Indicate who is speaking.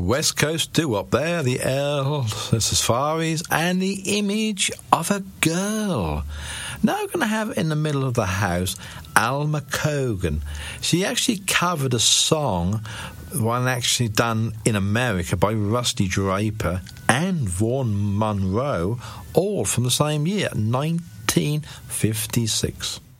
Speaker 1: West Coast doo-wop there, the Earl, the Safaris, and the Image of a Girl. Now we're going to have in the middle of the house Alma Cogan. She actually covered a song, one actually done in America by Rusty Draper and Vaughan Monroe, all from the same year, 1956.